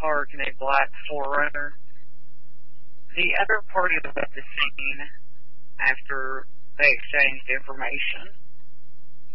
park in a black 4Runner. The other party left the scene after they exchanged information.